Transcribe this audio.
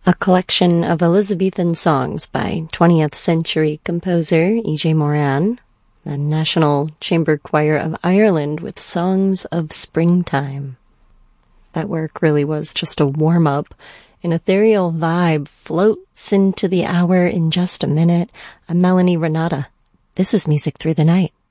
A collection of Elizabethan songs by 20th century composer E.J. Moran, the National Chamber Choir of Ireland with Songs of Springtime. That work really was just a warm-up. An ethereal vibe floats into the hour in just a minute. I'm Melanie Renata. This is Music Through the Night.